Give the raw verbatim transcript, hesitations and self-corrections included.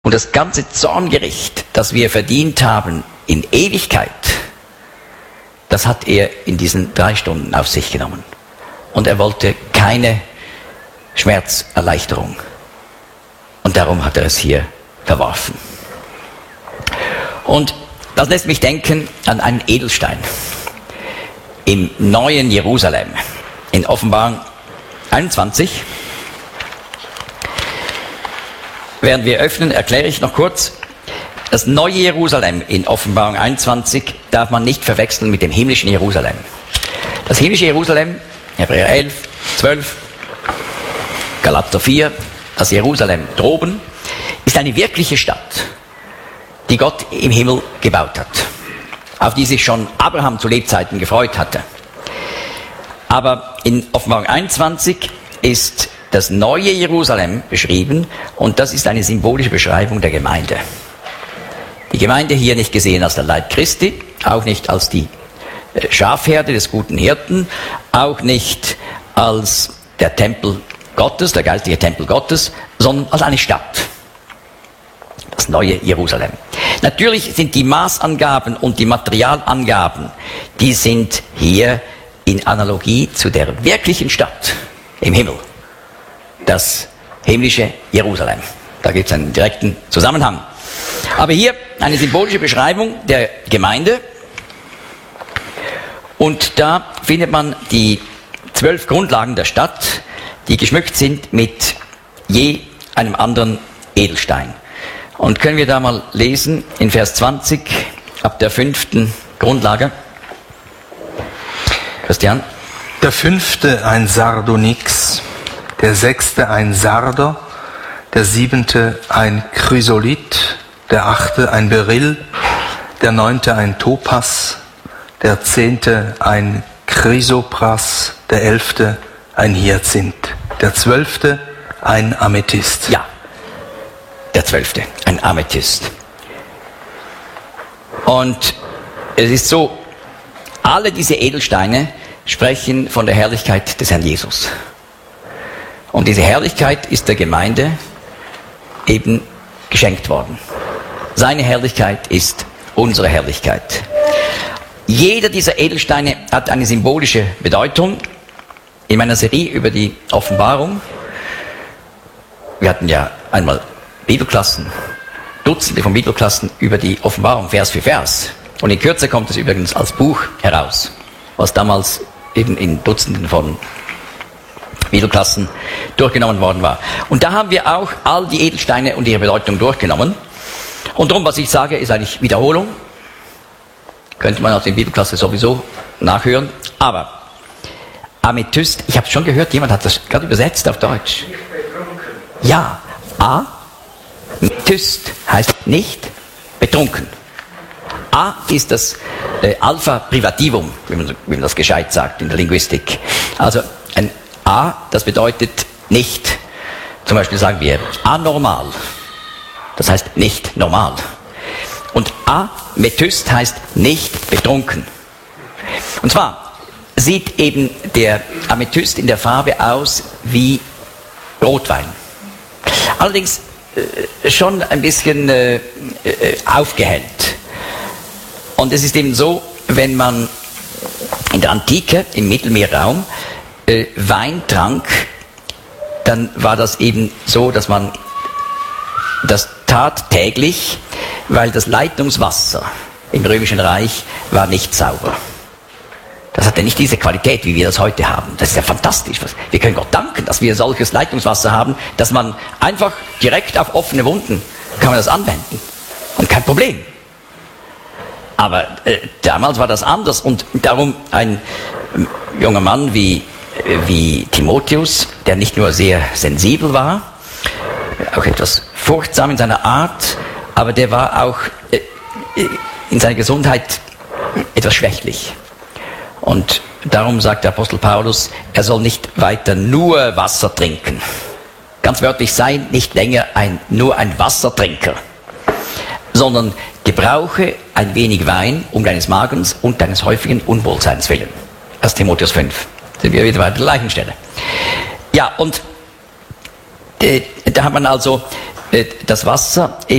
Und das ganze Zorngericht, das wir verdient haben in Ewigkeit, das hat er in diesen drei Stunden auf sich genommen. Und er wollte keine Schmerzerleichterung. Und darum hat er es hier verworfen. Und das lässt mich denken an einen Edelstein im neuen Jerusalem. In Offenbarung einundzwanzig. Während wir öffnen, erkläre ich noch kurz, das neue Jerusalem in Offenbarung einundzwanzig darf man nicht verwechseln mit dem himmlischen Jerusalem. Das himmlische Jerusalem, Hebräer elf, zwölf, Galater vier, das Jerusalem droben, ist eine wirkliche Stadt, die Gott im Himmel gebaut hat, auf die sich schon Abraham zu Lebzeiten gefreut hatte. Aber in Offenbarung einundzwanzig ist das neue Jerusalem beschrieben und das ist eine symbolische Beschreibung der Gemeinde. Die Gemeinde hier nicht gesehen als der Leib Christi, auch nicht als die Schafherde des guten Hirten, auch nicht als der Tempel Gottes, der geistliche Tempel Gottes, sondern als eine Stadt. Das neue Jerusalem. Natürlich sind die Maßangaben und die Materialangaben, die sind hier in Analogie zu der wirklichen Stadt im Himmel. Das himmlische Jerusalem. Da gibt es einen direkten Zusammenhang. Aber hier eine symbolische Beschreibung der Gemeinde. Und da findet man die zwölf Grundlagen der Stadt, die geschmückt sind mit je einem anderen Edelstein. Und können wir da mal lesen in Vers zwanzig ab der fünften Grundlage. Christian? Der fünfte ein Sardonyx, der sechste ein Sarder, der siebente ein Chrysolit, der achte ein Beryl, der neunte ein Topas, der zehnte ein Chrysopras, der elfte ein Hyazinth, der zwölfte ein Amethyst. Ja, der zwölfte ein Amethyst. Und es ist so, alle diese Edelsteine sprechen von der Herrlichkeit des Herrn Jesus. Und diese Herrlichkeit ist der Gemeinde eben geschenkt worden. Seine Herrlichkeit ist unsere Herrlichkeit. Jeder dieser Edelsteine hat eine symbolische Bedeutung. In meiner Serie über die Offenbarung, wir hatten ja einmal Bibelklassen, Dutzende von Bibelklassen über die Offenbarung, Vers für Vers. Und in Kürze kommt es übrigens als Buch heraus, was damals eben in Dutzenden von Bibelklassen durchgenommen worden war. Und da haben wir auch all die Edelsteine und ihre Bedeutung durchgenommen. Und darum, was ich sage, ist eigentlich Wiederholung. Könnte man aus der Bibelklasse sowieso nachhören. Aber Amethyst, ich habe schon gehört, jemand hat das gerade übersetzt auf Deutsch. Ja, Amethyst heißt nicht betrunken. A ist das äh, Alpha Privativum, wie man, wie man das gescheit sagt in der Linguistik. Also ein A, das bedeutet nicht, zum Beispiel sagen wir anormal, das heißt nicht normal. Und Amethyst heißt nicht betrunken. Und zwar sieht eben der Amethyst in der Farbe aus wie Rotwein. Allerdings äh, schon ein bisschen äh, äh, aufgehellt. Und es ist eben so, wenn man in der Antike, im Mittelmeerraum, äh, Wein trank, dann war das eben so, dass man das tat täglich, weil das Leitungswasser im Römischen Reich war nicht sauber. Das hatte nicht diese Qualität, wie wir das heute haben. Das ist ja fantastisch. Wir können Gott danken, dass wir solches Leitungswasser haben, dass man einfach direkt auf offene Wunden kann man das anwenden. Und kein Problem. Aber äh, damals war das anders und darum ein äh, junger Mann wie, äh, wie Timotheus, der nicht nur sehr sensibel war, auch etwas furchtsam in seiner Art, aber der war auch äh, in seiner Gesundheit etwas schwächlich. Und darum sagt der Apostel Paulus, er soll nicht weiter nur Wasser trinken. Ganz wörtlich, sei nicht länger ein, nur ein Wassertrinker, sondern gebrauche ein wenig Wein um deines Magens und deines häufigen Unwohlseins willen. erster Timotheus fünf. Sind wir wieder bei der gleichen Stelle. Ja, und äh, da hat man also das Wasser